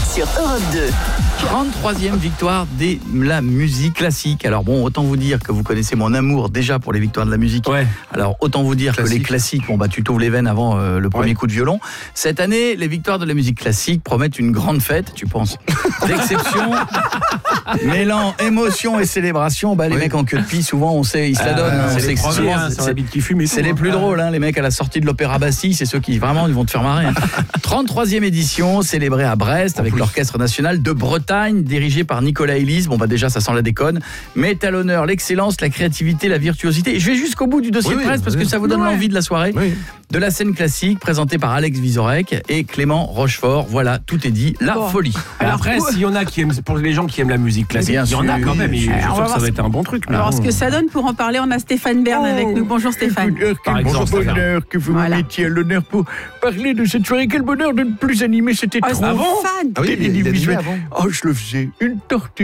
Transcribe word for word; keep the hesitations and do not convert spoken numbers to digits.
sur Europe deux. trente-troisième victoire de la musique classique. Alors bon, autant vous dire que vous connaissez mon amour déjà pour les victoires de la musique. Ouais. Alors autant vous dire classique. que les classiques, bon bah tu t'ouvres les veines avant euh, le premier ouais. coup de violon. Cette année, les victoires de la musique classique promettent une grande fête, tu penses, d'exception, mêlant émotion et célébration. Bah les oui. mecs en queue de pie, souvent on sait, ils se la donnent. Euh, hein, c'est on les sait premiers, que hein, c'est, c'est, qui fument c'est tout, les hein. plus drôles, hein, les mecs à la sortie de l'Opéra Bastille, c'est ceux qui vraiment ils vont te faire marrer. Hein. trente-troisième édition célébrée à Brest avec l'Orchestre national de Bretagne dirigé par Nicolas Elis. Bon bah déjà ça sent la déconne, mais à l'honneur l'excellence, la créativité, la virtuosité. Et je vais jusqu'au bout du dossier oui, de presse oui, parce oui. que ça vous donne ouais. l'envie de la soirée. Oui. De la scène classique présentée par Alex Vizorek et Clément Rochefort. Voilà, tout est dit, la bon. folie. Alors après, s'il y en a qui aiment, pour les gens qui aiment la musique classique, il y en a quand même. Et je suis sûr que ça va être un bon truc. On va voir ce que ça donne. Pour en parler, on a Stéphane Bern oh. avec nous. Bonjour Stéphane. Quel bonjour, bonheur que vous voilà. me mettiez à l'honneur pour parler de cette soirée. Quel bonheur de ne plus animer, c'était oh, trop. Ah bon fan. Ah oui, il, il, il avant. Oh, je le faisais. Une tortue.